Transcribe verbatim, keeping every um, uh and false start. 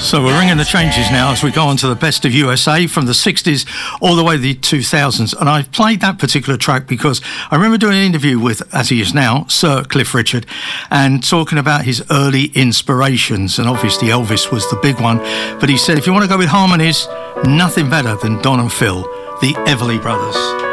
So we're ringing the changes now as we go on to the best of U S A from the sixties all the way to the two thousands. And I've played that particular track because I remember doing an interview with, as he is now, Sir Cliff Richard, and talking about his early inspirations. And obviously Elvis was the big one. But he said, if you want to go with harmonies, nothing better than Don and Phil, the Everly Brothers.